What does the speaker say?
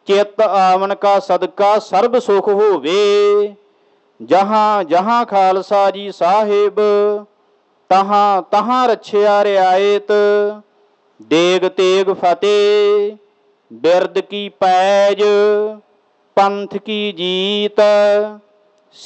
ਚਿੱਤ ਆਵਨ ਕਾ ਸਦਕਾ ਸਰਬ ਸੁਖ ਹੋਵੇ। ਜਹਾਂ ਜਹਾਂ ਖਾਲਸਾ ਜੀ ਸਾਹਿਬ, ਤਹਾਂ ਤਹਾਂ ਰੱਛਿਆ ਰਿਆਇਤ। ਦੇਗ ਤੇਗ ਫਤਿਹ ਬਿਰਦ ਕੀ ਪੈਜ, ਪੰਥ ਕੀ ਜੀਤ।